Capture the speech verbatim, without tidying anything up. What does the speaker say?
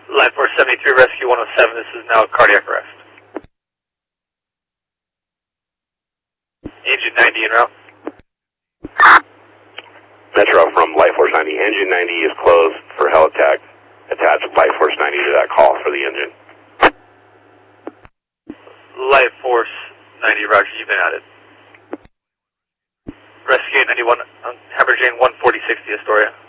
Line four seventy-three, Rescue one oh seven, this is now cardiac arrest. Engine ninety en route. Metro from Life Force ninety. Engine ninety is closed for helitack. Attach Life Force ninety to that call for the engine. Life Force ninety, Roger, you've been added. Rescue ninety-one, um, Hammer Jane one forty sixty, Astoria.